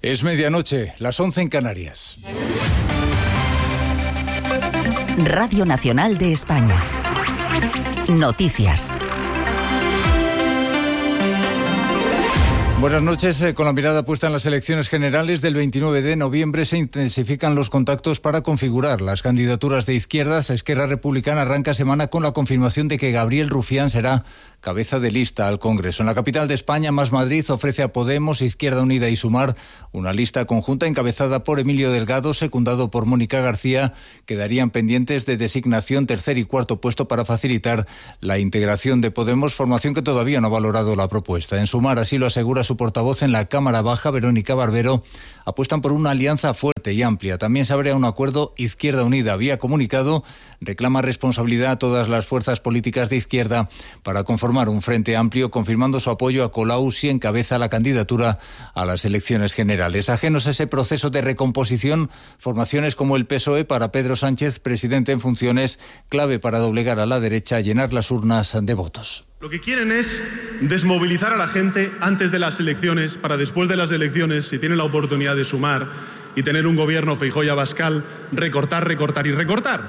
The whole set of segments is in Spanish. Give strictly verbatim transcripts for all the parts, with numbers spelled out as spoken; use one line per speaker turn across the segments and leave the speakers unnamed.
Es medianoche, las once en Canarias.
Radio Nacional de España. Noticias.
Buenas noches. Con la mirada puesta en las elecciones generales del veintinueve de noviembre se intensifican los contactos para configurar las candidaturas de izquierdas. Esquerra Republicana arranca semana con la confirmación de que Gabriel Rufián será cabeza de lista al Congreso. En la capital de España, Más Madrid ofrece a Podemos, Izquierda Unida y Sumar una lista conjunta encabezada por Emilio Delgado, secundado por Mónica García. Quedarían pendientes de designación tercer y cuarto puesto para facilitar la integración de Podemos, formación que todavía no ha valorado la propuesta. En Sumar, así lo asegura su portavoz en la Cámara Baja, Verónica Barbero, apuestan por una alianza fuerte y amplia. También se abre a un acuerdo Izquierda Unida. Vía comunicado, reclama responsabilidad a todas las fuerzas políticas de izquierda para conformar un frente amplio, confirmando su apoyo a Colau si encabeza la candidatura a las elecciones generales. Ajenos a ese proceso de recomposición, formaciones como el P S O E para Pedro Sánchez, presidente en funciones, clave para doblegar a la derecha, llenar las urnas de votos.
Lo que quieren es desmovilizar a la gente antes de las elecciones, para después de las elecciones, si tienen la oportunidad de sumar y tener un gobierno Feijóo y Abascal, recortar, recortar y recortar.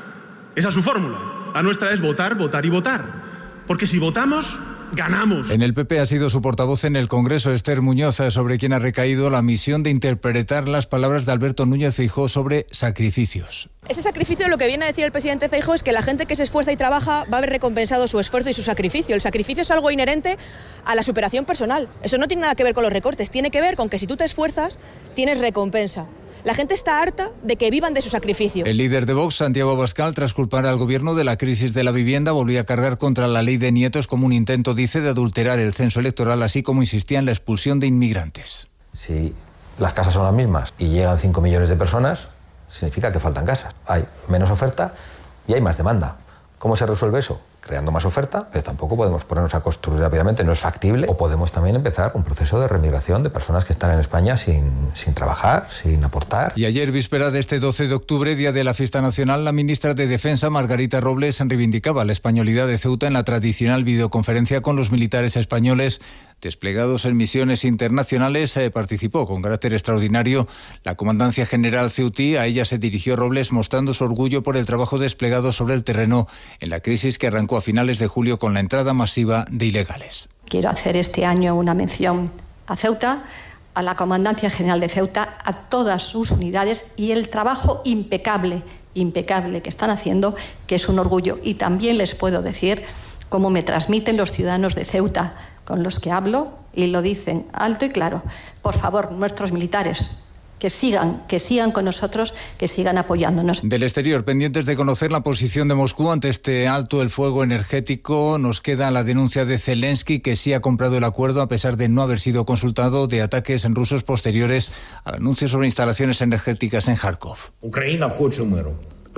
Esa es su fórmula. La nuestra es votar, votar y votar. Porque si votamos, ganamos.
En el P P ha sido su portavoz en el Congreso, Esther Muñoz, sobre quien ha recaído la misión de interpretar las palabras de Alberto Núñez Feijóo sobre sacrificios.
Ese sacrificio, lo que viene a decir el presidente Feijóo es que la gente que se esfuerza y trabaja va a ver recompensado su esfuerzo y su sacrificio. El sacrificio es algo inherente a la superación personal. Eso no tiene nada que ver con los recortes, tiene que ver con que si tú te esfuerzas, tienes recompensa. La gente está harta de que vivan de su sacrificio.
El líder de Vox, Santiago Abascal, tras culpar al gobierno de la crisis de la vivienda, volvió a cargar contra la ley de nietos como un intento, dice, de adulterar el censo electoral, así como insistía en la expulsión de inmigrantes.
Si las casas son las mismas y llegan cinco millones de personas, significa que faltan casas. Hay menos oferta y hay más demanda. ¿Cómo se resuelve eso? Creando más oferta, pero tampoco podemos ponernos a construir rápidamente, no es factible. O podemos también empezar un proceso de remigración de personas que están en España sin, sin trabajar, sin aportar.
Y ayer, víspera de este doce de octubre, día de la fiesta nacional, la ministra de Defensa, Margarita Robles, reivindicaba la españolidad de Ceuta en la tradicional videoconferencia con los militares españoles desplegados en misiones internacionales. Eh, participó con carácter extraordinario la Comandancia General ceutí. A ella se dirigió Robles mostrando su orgullo por el trabajo desplegado sobre el terreno en la crisis que arrancó a finales de julio con la entrada masiva de ilegales.
Quiero hacer este año una mención a Ceuta, a la Comandancia General de Ceuta, a todas sus unidades y el trabajo impecable, impecable que están haciendo, que es un orgullo. Y también les puedo decir cómo me transmiten los ciudadanos de Ceuta, con los que hablo, y lo dicen alto y claro: por favor, nuestros militares, que sigan, que sigan con nosotros, que sigan apoyándonos.
Del exterior, pendientes de conocer la posición de Moscú ante este alto el fuego energético, nos queda la denuncia de Zelensky, que sí ha comprado el acuerdo a pesar de no haber sido consultado, de ataques en rusos posteriores al anuncio sobre instalaciones energéticas en Kharkov.
Ucrania хоче миру.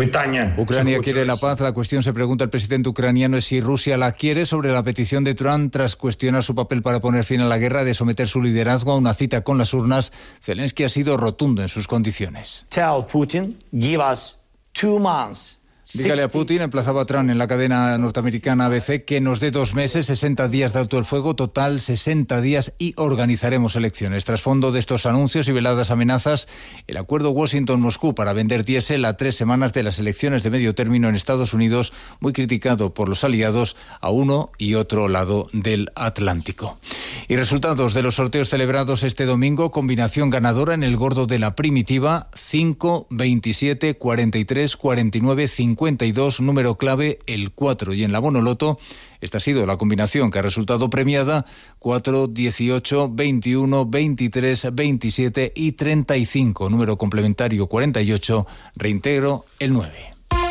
Ucrania quiere la paz. La cuestión, se pregunta el presidente ucraniano, es si Rusia la quiere. Sobre la petición de Trump, tras cuestionar su papel para poner fin a la guerra, de someter su liderazgo a una cita con las urnas, Zelensky ha sido rotundo en sus condiciones.
Tell Putin, give us two months.
Dígale a Putin, emplazaba a Trump en la cadena norteamericana A B C, que nos dé dos meses, sesenta días de alto el fuego, total sesenta días, y organizaremos elecciones. Trasfondo de estos anuncios y veladas amenazas, el acuerdo Washington-Moscú para vender diésel a tres semanas de las elecciones de medio término en Estados Unidos, muy criticado por los aliados a uno y otro lado del Atlántico. Y resultados de los sorteos celebrados este domingo: combinación ganadora en el gordo de la primitiva, cinco, veintisiete, cuarenta y tres, cuarenta y nueve, cincuenta y dos, número clave el cuatro, y en la Bonoloto esta ha sido la combinación que ha resultado premiada: cuatro, dieciocho, veintiuno, veintitrés, veintisiete y treinta y cinco, número complementario cuarenta y ocho, reintegro el nueve.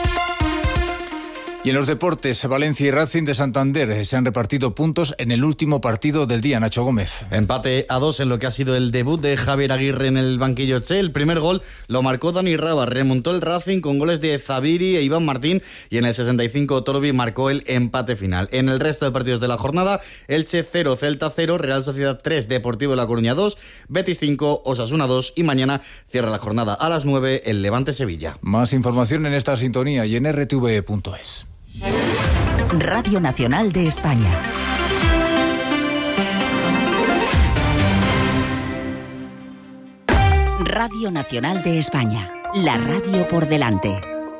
Y en los deportes, Valencia y Racing de Santander se han repartido puntos en el último partido del día. Nacho Gómez.
Empate a dos en lo que ha sido el debut de Javier Aguirre en el banquillo Che. El primer gol lo marcó Dani Raba, remontó el Racing con goles de Zabiri e Iván Martín, y en el sesenta y cinco Torbi marcó el empate final. En el resto de partidos de la jornada, Elche cero, Celta cero, Real Sociedad tres, Deportivo La Coruña dos, Betis cinco, Osasuna dos, y mañana cierra la jornada a las nueve el Levante Sevilla.
Más información en esta sintonía y en erre te ve punto es.
Radio Nacional de España. Radio Nacional de España. La radio por delante.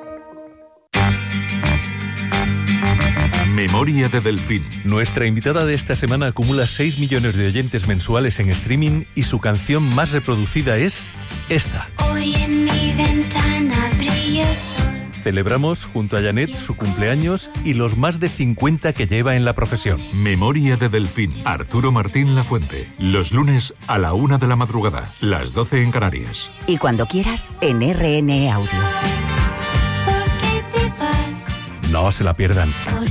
Memoria de Delfín. Nuestra invitada de esta semana acumula seis millones de oyentes mensuales en streaming y su canción más reproducida es esta.
Hoy en mi ventana brilla el sol.
Celebramos junto a Janet su cumpleaños y los más de cincuenta que lleva en la profesión. Memoria de Delfín. Arturo Martín Lafuente. Los lunes a la una de la madrugada, las doce en Canarias.
Y cuando quieras, en R N E Audio.
¿Por qué te vas?
No se la pierdan.
¿Por